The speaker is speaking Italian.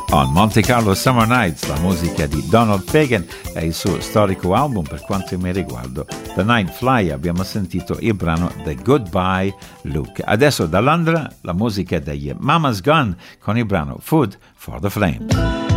On Monte Carlo Summer Nights, la musica di Donald Fagen e il suo storico album. Per quanto mi riguarda, The Night Fly, abbiamo sentito il brano The Goodbye Luke. Adesso da Londra la musica degli Mama's Gun con il brano Food for the Flame.